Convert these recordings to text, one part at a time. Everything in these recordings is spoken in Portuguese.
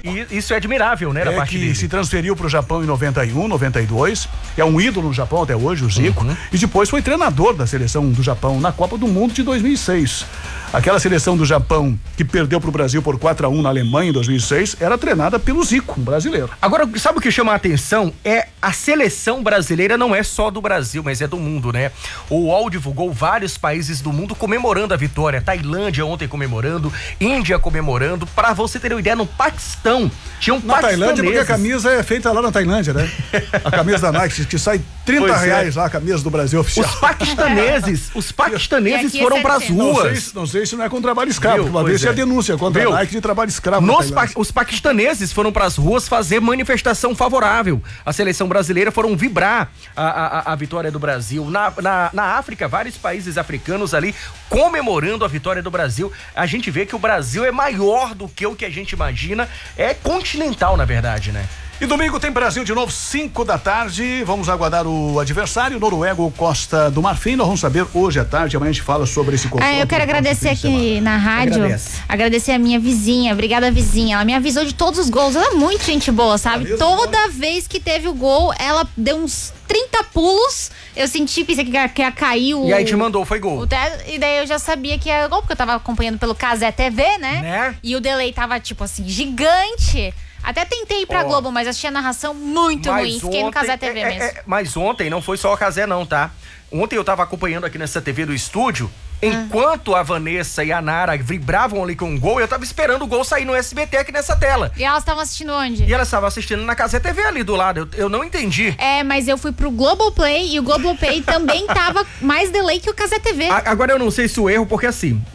E isso é admirável, né, da parte dele. Se transferiu pro Japão em 91, 92, é um ídolo no Japão até hoje, o Zico, e depois foi treinador da seleção do Japão na Copa do Mundo de 2006. Aquela seleção do Japão que perdeu pro Brasil por 4-1 na Alemanha em 2006 era treinada pelo Zico, um brasileiro. Agora, sabe o que chama a atenção? É a seleção brasileira não é só do Brasil, mas é do mundo, né? O UOL divulgou vários países do mundo comemorando a vitória. Tailândia ontem comemorando, Índia comemorando. Pra você ter uma ideia, no Paquistão tinham na Tailândia, porque a camisa é feita lá na Tailândia, né? A camisa da Nike, que sai R$30 lá, a camisa do Brasil oficial. Os paquistaneses foram pras ruas. Não sei se não é com trabalho escravo. Uma vez tinha denúncia contra a Nike de trabalho escravo. Os paquistaneses foram pras ruas fazer manifestação favorável. A seleção brasileira foram vibrar a vitória do Brasil. Na África, vários países africanos ali comemorando a vitória do Brasil. A gente vê que o Brasil é maior do que o que a gente imagina. É continental, na verdade, né? E domingo tem Brasil de novo, 5 da tarde. Vamos aguardar o adversário, Noruega ou Costa do Marfim. Nós vamos saber hoje à tarde. Amanhã a gente fala sobre esse confronto. Eu quero agradecer aqui na rádio. Agradecer a minha vizinha. Obrigada, vizinha. Ela me avisou de todos os gols. Ela é muito gente boa, sabe? Toda vez que teve o gol, ela deu uns 30 pulos. Eu senti, pensei que ia cair E aí te mandou, foi gol. E daí eu já sabia que era gol, porque eu tava acompanhando pelo Cazé TV, né? E o delay tava, tipo assim, gigante. Até tentei ir pra Globo, mas achei a narração muito ruim. Fiquei no Cazé TV mesmo. Mas ontem não foi só o Cazé não, tá? Ontem eu tava acompanhando aqui nessa TV do estúdio, enquanto a Vanessa e a Nara vibravam ali com o gol, eu tava esperando o gol sair no SBT aqui nessa tela. E elas estavam assistindo onde? E elas estavam assistindo na Cazé TV ali do lado, eu não entendi. Mas eu fui pro Globoplay e o Globoplay também tava mais delay que o Cazé TV. Agora eu não sei se o erro, porque assim,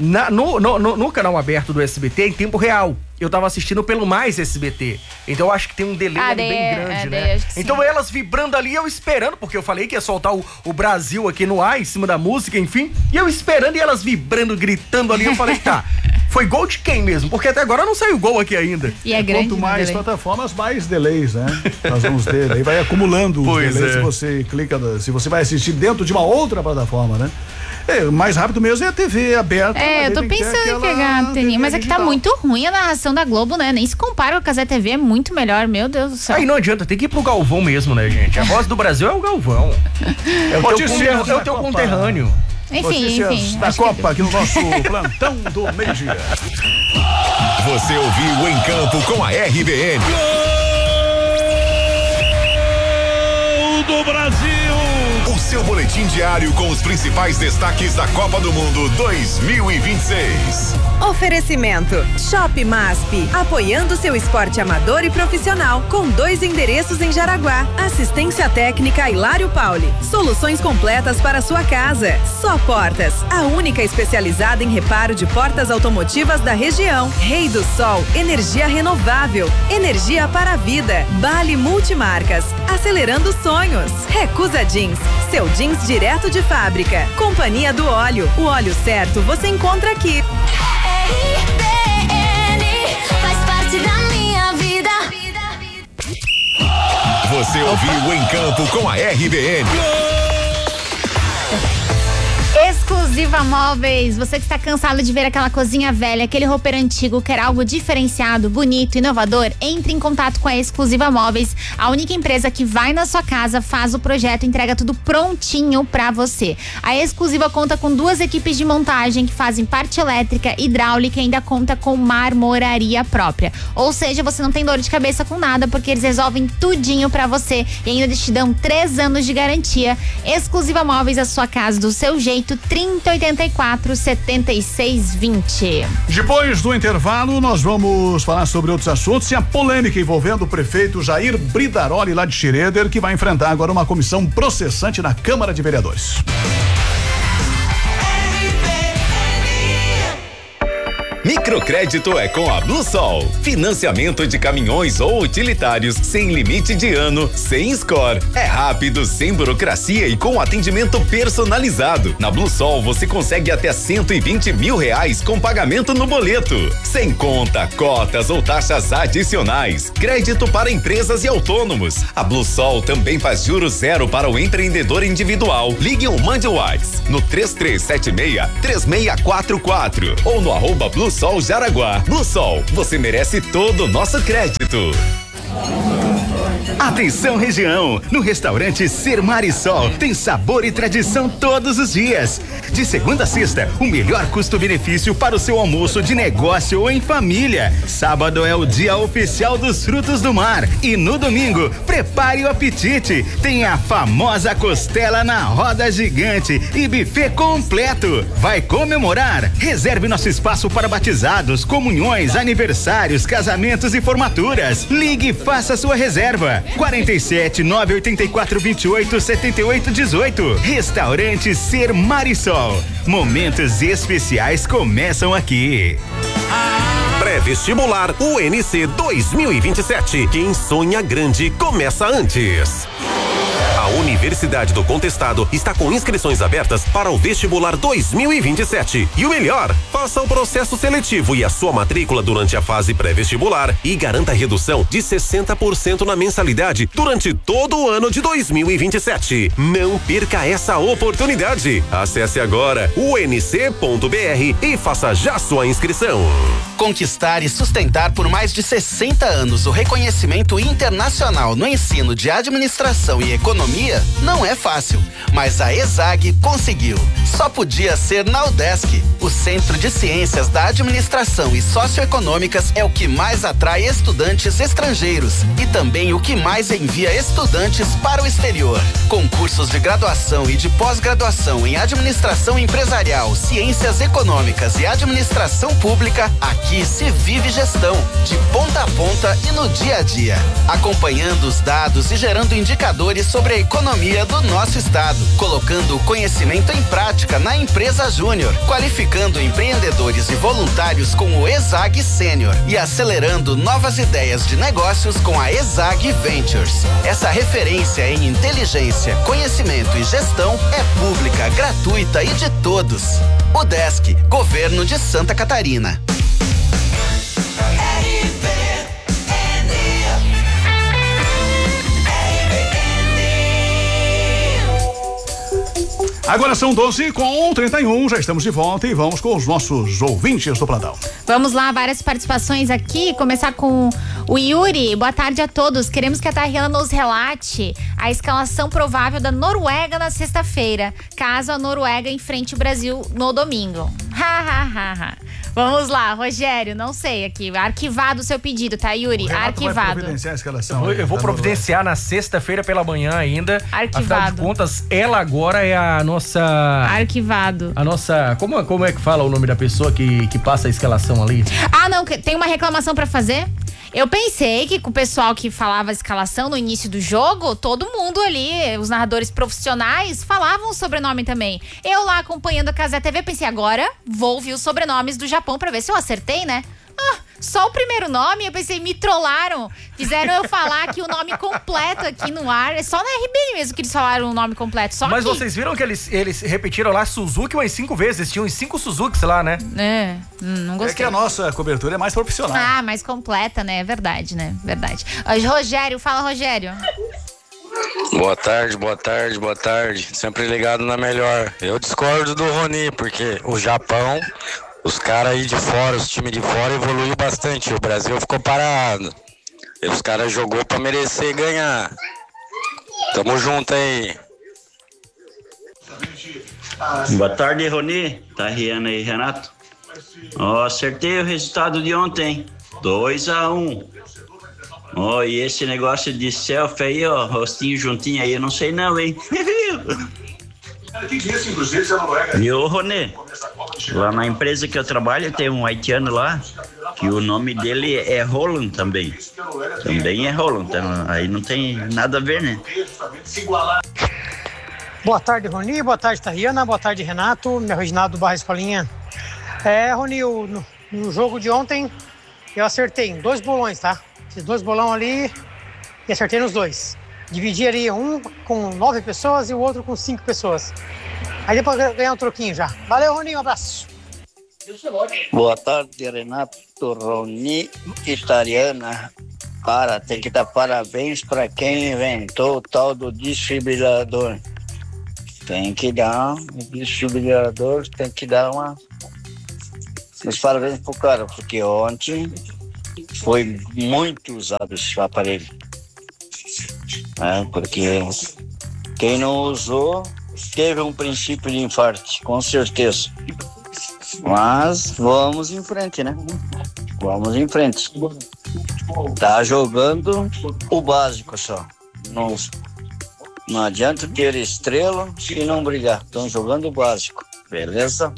no canal aberto do SBT é em tempo real. Eu tava assistindo pelo Mais SBT. Então eu acho que tem um delay ali bem grande, né? Então elas vibrando ali, eu esperando, porque eu falei que ia soltar o Brasil aqui no ar, em cima da música, enfim. E eu esperando e elas vibrando, gritando ali. Eu falei, tá, foi gol de quem mesmo? Porque até agora não saiu gol aqui ainda. E é grande. Quanto mais plataformas, mais delays, né? Nós vamos ter. Aí vai acumulando os delays se você clica, se você vai assistir dentro de uma outra plataforma, né? Mais rápido mesmo é a TV aberta. Eu tô pensando em pegar a telinha, mas aqui tá muito ruim a narração da Globo, né? Nem se compara com a Cazé TV, é muito melhor, meu Deus do céu. Aí não adianta, tem que ir pro Galvão mesmo, né, gente? A voz do Brasil é o Galvão. É o teu conterrâneo. Enfim. Da Copa aqui no nosso plantão do meio-dia. Você ouviu Em Campo com a RBN. Gol do Brasil! O seu boletim diário com os principais destaques da Copa do Mundo 2026. Oferecimento Shop MASP, apoiando seu esporte amador e profissional, com 2 endereços em Jaraguá. Assistência técnica Hilário Pauli. Soluções completas para sua casa. Só Portas, a única especializada em reparo de portas automotivas da região. Rei do Sol, energia renovável, energia para a vida. Bali Multimarcas, acelerando sonhos. Recusa Jeans, seu jeans direto de fábrica. Companhia do Óleo, o óleo certo você encontra aqui. RBN faz parte da minha vida. Você ouviu Em Campo com a RBN. Exclusiva Móveis, você que está cansado de ver aquela cozinha velha, aquele roupeiro antigo, quer algo diferenciado, bonito, inovador, entre em contato com a Exclusiva Móveis, a única empresa que vai na sua casa, faz o projeto, entrega tudo prontinho pra você. A Exclusiva conta com 2 equipes de montagem que fazem parte elétrica, hidráulica e ainda conta com marmoraria própria. Ou seja, você não tem dor de cabeça com nada, porque eles resolvem tudinho pra você e ainda te dão 3 anos de garantia. Exclusiva Móveis, a sua casa do seu jeito, 3084-7620. Depois do intervalo, nós vamos falar sobre outros assuntos e a polêmica envolvendo o prefeito Jair Bridaroli, lá de Schroeder, que vai enfrentar agora uma comissão processante na Câmara de Vereadores. Microcrédito é com a Bluesol. Financiamento de caminhões ou utilitários sem limite de ano, sem score. É rápido, sem burocracia e com atendimento personalizado. Na Bluesol você consegue até R$120 mil com pagamento no boleto. Sem conta, cotas ou taxas adicionais. Crédito para empresas e autônomos. A Bluesol também faz juros 0 para o empreendedor individual. Ligue ou mande o WhatsApp no 3376-3644 ou no @Bluesol Comercial Jaraguá. Bluesol, você merece todo o nosso crédito. Atenção região, no restaurante Ser Marisol tem sabor e tradição todos os dias. De segunda a sexta, o melhor custo-benefício para o seu almoço de negócio ou em família. Sábado é o dia oficial dos frutos do mar e no domingo, prepare o apetite. Tem a famosa costela na roda gigante e buffet completo. Vai comemorar? Reserve nosso espaço para batizados, comunhões, aniversários, casamentos e formaturas. Ligue e faça sua reserva. 47 984 28 78 18. Restaurante Ser Marisol. Momentos especiais começam aqui. Pré-vestibular UNC 2027. Quem sonha grande começa antes. A Universidade do Contestado está com inscrições abertas para o vestibular 2027. E o melhor, faça o processo seletivo e a sua matrícula durante a fase pré-vestibular e garanta redução de 60% na mensalidade durante todo o ano de 2027. Não perca essa oportunidade. Acesse agora unc.br e faça já sua inscrição. Conquistar e sustentar por mais de 60 anos o reconhecimento internacional no ensino de administração e economia não é fácil, mas a ESAG conseguiu. Só podia ser na UDESC. O Centro de Ciências da Administração e Socioeconômicas é o que mais atrai estudantes estrangeiros e também o que mais envia estudantes para o exterior. Com cursos de graduação e de pós-graduação em Administração Empresarial, Ciências Econômicas e Administração Pública, aqui se vive gestão, de ponta a ponta e no dia a dia, acompanhando os dados e gerando indicadores sobre a economia do nosso estado, colocando o conhecimento em prática na empresa Júnior, qualificando empreendedores e voluntários com o ESAG Sênior e acelerando novas ideias de negócios com a ESAG Ventures. Essa referência em inteligência, conhecimento e gestão é pública, gratuita e de todos. UDESC, Governo de Santa Catarina. Agora são 12h31, já estamos de volta e vamos com os nossos ouvintes do plantão. Vamos lá, várias participações aqui, começar com o Yuri. Boa tarde a todos, queremos que a Tariana nos relate a escalação provável da Noruega na sexta-feira, caso a Noruega enfrente o Brasil no domingo. Vamos lá, Rogério, não sei aqui, arquivado o seu pedido, tá, Yuri? Arquivado. Vai providenciar a escalação. Eu vou providenciar na sexta-feira pela manhã ainda. Arquivado. Afinal de contas, ela agora é a nossa... Arquivado. A nossa... Como é que fala o nome da pessoa que passa a escalação ali? Ah, não, tem uma reclamação pra fazer? Eu pensei que com o pessoal que falava a escalação no início do jogo, todo mundo ali, os narradores profissionais, falavam o sobrenome também. Eu lá acompanhando a Cazé TV, pensei, agora vou ouvir os sobrenomes do Japão pra ver se eu acertei, né? Só o primeiro nome, eu pensei, me trollaram. Fizeram eu falar aqui o nome completo aqui no ar. É só na RBN mesmo que eles falaram o nome completo. Só Mas aqui. Vocês viram que eles repetiram lá Suzuki umas 5 vezes. Tinham uns 5 Suzukis lá, né? Não gostei. É que a nossa cobertura é mais profissional. Ah, mais completa, né? Verdade, né? Verdade. Rogério, fala, Rogério. Boa tarde. Sempre ligado na melhor. Eu discordo do Rony, porque o Japão... Os caras aí de fora, os times de fora evoluiu bastante. O Brasil ficou parado. E os caras jogou pra merecer ganhar. Tamo junto aí. Boa tarde, Rony. Tá Riana e Renato. Acertei o resultado de ontem. 2-1. E esse negócio de selfie aí, rostinho juntinho aí, eu não sei não, hein? E o Rony, lá na empresa que eu trabalho tem um haitiano lá, que o nome dele é Roland também. Também é Roland, então aí não tem nada a ver, né? Boa tarde, Rony, boa tarde, Tariana, boa tarde, Renato, meu Reginaldo Barra Escolinha. Rony, no jogo de ontem eu acertei em 2 bolões, tá? Fiz 2 bolão ali e acertei nos 2. Dividi ali um com 9 pessoas e o outro com 5 pessoas. Aí depois ganhar um troquinho já. Valeu, Rony, um abraço. Boa tarde, Renato, Rony e Tariana. Tem que dar parabéns para quem inventou o tal do desfibrilador. Tem que dar um desfibrilador, tem que dar uma Meus parabéns pro cara, porque ontem foi muito usado esse aparelho. Porque quem não usou teve um princípio de infarto, com certeza. Mas vamos em frente, né? Vamos em frente. Tá jogando o básico só. Não adianta ter estrela e não brilhar. Estão jogando o básico, beleza?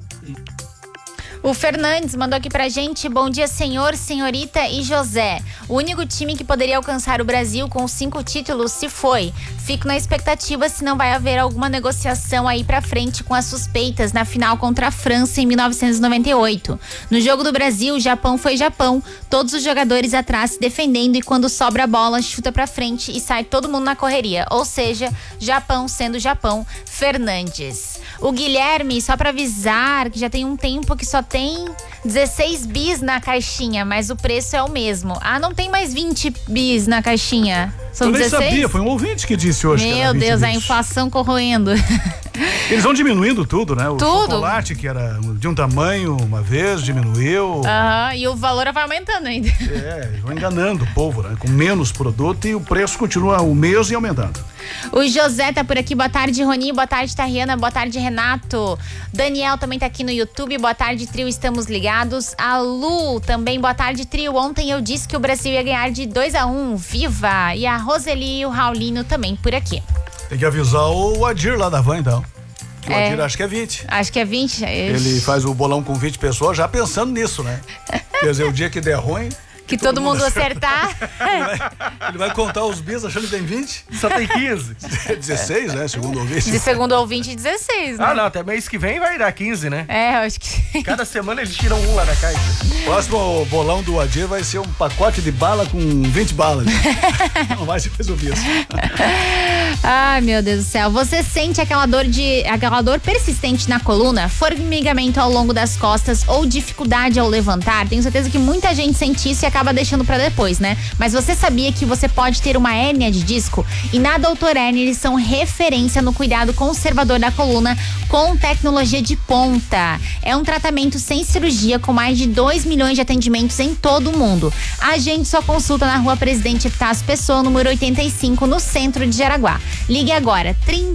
O Fernandes mandou aqui pra gente: bom dia, senhor, senhorita e José. O único time que poderia alcançar o Brasil com 5 títulos se foi. Fico na expectativa se não vai haver alguma negociação aí pra frente com as suspeitas na final contra a França em 1998. No jogo do Brasil, o Japão foi Japão. Todos os jogadores atrás se defendendo e quando sobra a bola, chuta pra frente e sai todo mundo na correria. Ou seja, Japão sendo Japão. Fernandes. O Guilherme, só pra avisar que já tem um tempo que só tem 16 bis na caixinha, mas o preço é o mesmo. Ah, não tem mais 20 bis na caixinha. São 16? Eu nem sabia, foi um ouvinte que disse hoje. Meu Deus, a inflação corroendo. Eles vão diminuindo tudo, né? O tudo. Chocolate, que era de um tamanho uma vez, diminuiu. E o valor vai aumentando ainda. Eles vão enganando o povo, né? Com menos produto e o preço continua o mesmo e aumentando. O José tá por aqui, boa tarde, Roni, boa tarde, Tariana, boa tarde, Renato. Daniel também tá aqui no YouTube, boa tarde, trio, estamos ligados. A Lu também, boa tarde, trio. Ontem eu disse que o Brasil ia ganhar de 2-1, viva! E a Roseli e o Raulino também por aqui. Tem que avisar o Adir lá da van, então. O Adir acho que é 20. Acho que é 20. Ele faz o bolão com 20 pessoas já pensando nisso, né? Quer dizer, o dia que der ruim... Que todo mundo acertar. Ele vai contar os bis achando que tem 20? Só tem 15. 16, né? Segundo o ouvinte. De segundo ouvinte, 16, né? Ah, não, até mês que vem vai dar 15, né? Eu acho que... Cada semana eles tiram um lá da caixa. Próximo bolão do Adir vai ser um pacote de bala com 20 balas. Não vai ser mais o bis. Ai, meu Deus do céu. Você sente aquela dor persistente na coluna, formigamento ao longo das costas ou dificuldade ao levantar? Tenho certeza que muita gente sente isso e acaba deixando pra depois, né? Mas você sabia que você pode ter uma hérnia de disco? E na Doutor Hérnia eles são referência no cuidado conservador da coluna com tecnologia de ponta. É um tratamento sem cirurgia com mais de 2 milhões de atendimentos em todo o mundo. Agende sua consulta na Rua Presidente Epitácio Pessoa, número 85, no centro de Jaraguá. Ligue agora,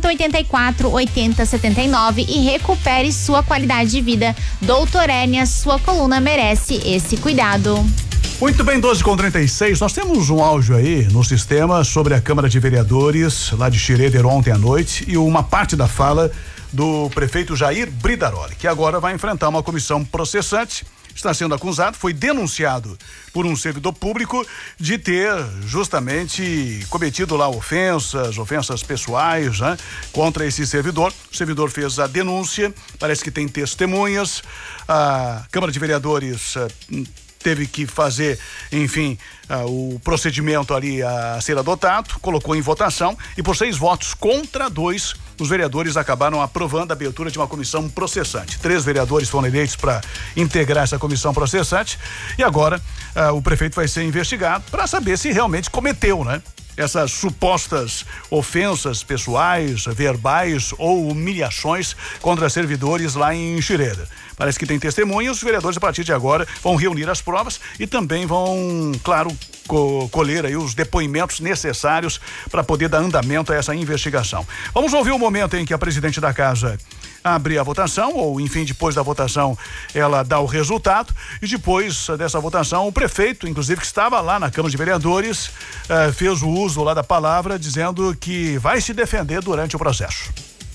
3084-8079 e recupere sua qualidade de vida. Doutor Hérnia, sua coluna merece esse cuidado. Muito bem, 12h36, nós temos um áudio aí no sistema sobre a Câmara de Vereadores lá de Schroeder ontem à noite e uma parte da fala do prefeito Jair Bridaroli, que agora vai enfrentar uma comissão processante. Está sendo acusado, foi denunciado por um servidor público de ter justamente cometido lá ofensas pessoais, né, contra esse servidor. O servidor fez a denúncia, parece que tem testemunhas. A Câmara de Vereadores teve que fazer, enfim, o procedimento ali a ser adotado, colocou em votação e por 6 votos contra 2, os vereadores acabaram aprovando a abertura de uma comissão processante. 3 vereadores foram eleitos para integrar essa comissão processante e agora o prefeito vai ser investigado para saber se realmente cometeu, né? Essas supostas ofensas pessoais, verbais ou humilhações contra servidores lá em Schroeder. Parece que tem testemunhas, os vereadores a partir de agora vão reunir as provas e também vão, claro, colher aí os depoimentos necessários para poder dar andamento a essa investigação. Vamos ouvir o momento em que a presidente da casa abre a votação, ou enfim, depois da votação ela dá o resultado e depois dessa votação o prefeito, inclusive que estava lá na Câmara de Vereadores, fez o uso lá da palavra dizendo que vai se defender durante o processo.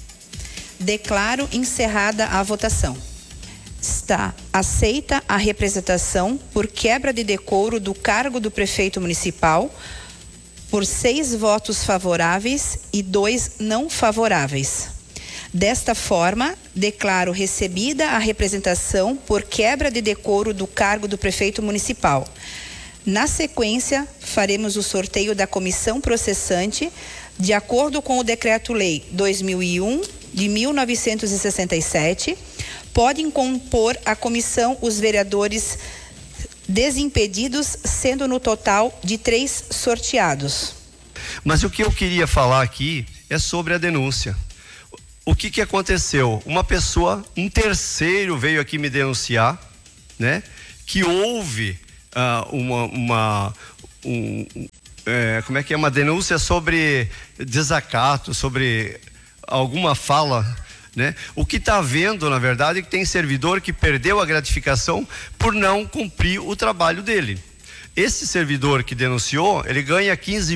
Declaro encerrada a votação. Está aceita a representação por quebra de decoro do cargo do prefeito municipal por 6 votos favoráveis e 2 não favoráveis. Desta forma, declaro recebida a representação por quebra de decoro do cargo do prefeito municipal. Na sequência, faremos o sorteio da comissão processante, de acordo com o Decreto-Lei 2001 de 1967. Podem compor a comissão os vereadores desimpedidos, sendo no total de 3 sorteados. Mas o que eu queria falar aqui é sobre a denúncia. O que aconteceu? Uma pessoa, um terceiro veio aqui me denunciar, né? Que houve como é que é? Uma denúncia sobre desacato, sobre alguma fala, né? O que está havendo, na verdade, é que tem servidor que perdeu a gratificação por não cumprir o trabalho dele. Esse servidor que denunciou, ele ganha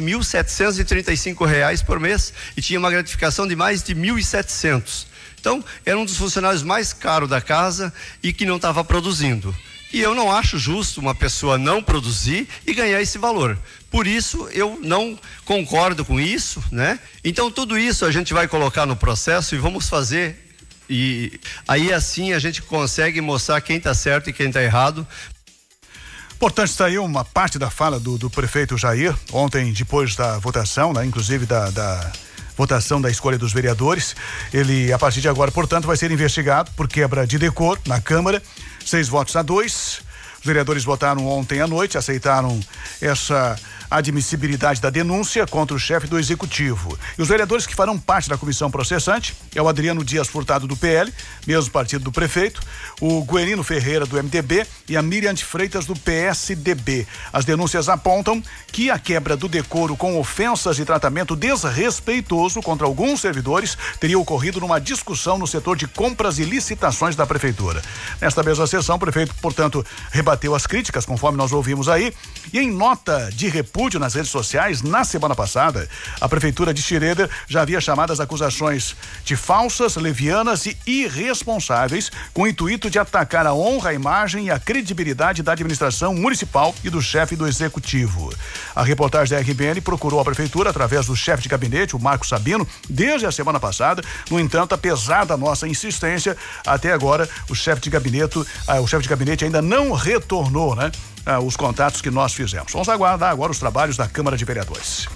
R$15.735 por mês e tinha uma gratificação de mais de R$1.700. Então, era um dos funcionários mais caros da casa e que não estava produzindo. E eu não acho justo uma pessoa não produzir e ganhar esse valor. Por isso, eu não concordo com isso, né? Então, tudo isso a gente vai colocar no processo e vamos fazer. E aí, assim, a gente consegue mostrar quem está certo e quem está errado. Importante está aí uma parte da fala do prefeito Jair, ontem, depois da votação, né? Inclusive da votação da escolha dos vereadores. Ele, a partir de agora, portanto, vai ser investigado por quebra de decoro na Câmara. 6 votos a 2. Os vereadores votaram ontem à noite, aceitaram essa admissibilidade da denúncia contra o chefe do Executivo. E os vereadores que farão parte da comissão processante é o Adriano Dias Furtado do PL, mesmo partido do prefeito, o Guerino Ferreira do MDB e a Miriam de Freitas do PSDB. As denúncias apontam que a quebra do decoro com ofensas e tratamento desrespeitoso contra alguns servidores teria ocorrido numa discussão no setor de compras e licitações da prefeitura. Nesta mesma sessão, o prefeito, portanto, rebateu as críticas, conforme nós ouvimos aí, e em nota de repúdio nas redes sociais, na semana passada, a prefeitura de Schroeder já havia chamado as acusações de falsas, levianas e irresponsáveis, com o intuito de atacar a honra, a imagem e a credibilidade da administração municipal e do chefe do Executivo. A reportagem da RBN procurou a prefeitura através do chefe de gabinete, o Marco Sabino, desde a semana passada. No entanto, apesar da nossa insistência, até agora o chefe de gabinete ainda não retornou, né? Os contatos que nós fizemos. Vamos aguardar agora os trabalhos da Câmara de Vereadores.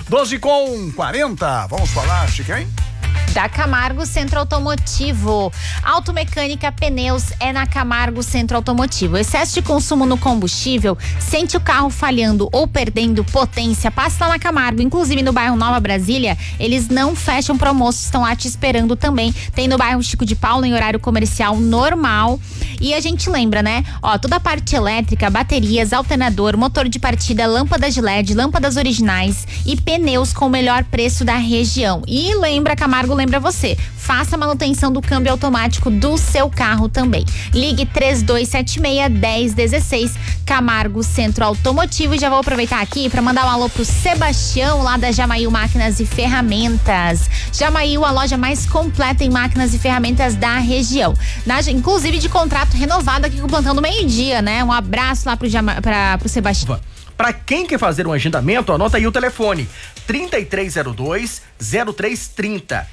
12h40, vamos falar, Chiquinho? Da Camargo Centro Automotivo. Automecânica, pneus é na Camargo Centro Automotivo. Excesso de consumo no combustível, sente o carro falhando ou perdendo potência, passa lá na Camargo. Inclusive no bairro Nova Brasília, eles não fecham para almoço, estão lá te esperando também. Tem no bairro Chico de Paula em horário comercial normal. E a gente lembra, né? Ó, toda a parte elétrica, baterias, alternador, motor de partida, lâmpadas de LED, lâmpadas originais e pneus com o melhor preço da região. E lembra, Camargo lembra você, faça a manutenção do câmbio automático do seu carro também. Ligue 3276-1016, Camargo Centro Automotivo. E já vou aproveitar aqui para mandar um alô pro Sebastião, lá da Jamail Máquinas e Ferramentas. Jamail, a loja mais completa em máquinas e ferramentas da região. Inclusive de contrato renovado aqui com o Plantão do Meio-Dia, né? Um abraço lá pro Sebastião. Para quem quer fazer um agendamento, anota aí o telefone: 3302-0330.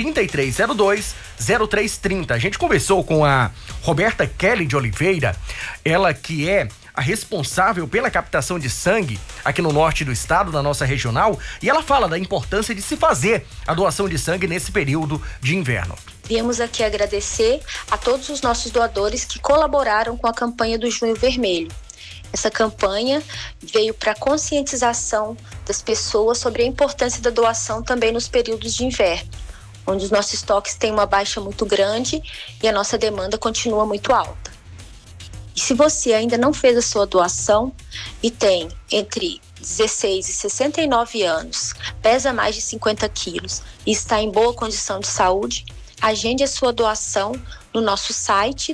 3302-0330. A gente conversou com a Roberta Kelly de Oliveira, ela que é a responsável pela captação de sangue aqui no norte do estado, na nossa regional, e ela fala da importância de se fazer a doação de sangue nesse período de inverno. Viemos aqui agradecer a todos os nossos doadores que colaboraram com a campanha do Junho Vermelho. Essa campanha veio para conscientização das pessoas sobre a importância da doação também nos períodos de inverno, onde os nossos estoques têm uma baixa muito grande e a nossa demanda continua muito alta. E se você ainda não fez a sua doação e tem entre 16 e 69 anos, pesa mais de 50 quilos e está em boa condição de saúde, agende a sua doação no nosso site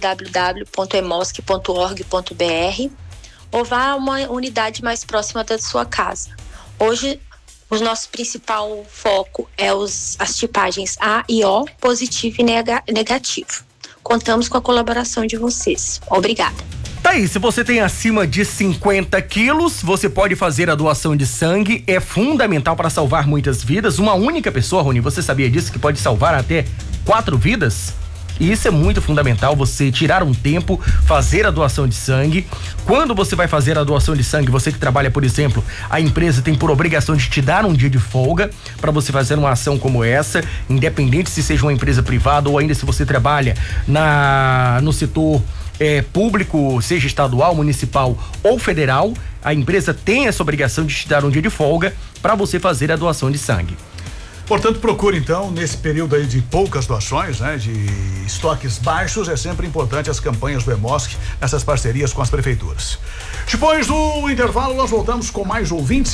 www.emosc.org.br ou vá a uma unidade mais próxima da sua casa. Hoje, o nosso principal foco é as tipagens A e O, positivo e negativo. Contamos com a colaboração de vocês. Obrigada. Tá aí, se você tem acima de 50 quilos, você pode fazer a doação de sangue. É fundamental para salvar muitas vidas. Uma única pessoa, Rony, você sabia disso, que pode salvar até 4 vidas? E isso é muito fundamental, você tirar um tempo, fazer a doação de sangue. Quando você vai fazer a doação de sangue, você que trabalha, por exemplo, a empresa tem por obrigação de te dar um dia de folga para você fazer uma ação como essa, independente se seja uma empresa privada ou ainda se você trabalha no setor público, seja estadual, municipal ou federal. A empresa tem essa obrigação de te dar um dia de folga para você fazer a doação de sangue. Portanto, procure então, nesse período aí de poucas doações, né, de estoques baixos, é sempre importante as campanhas do EMOSC, essas parcerias com as prefeituras. Depois do intervalo, nós voltamos com mais ouvintes.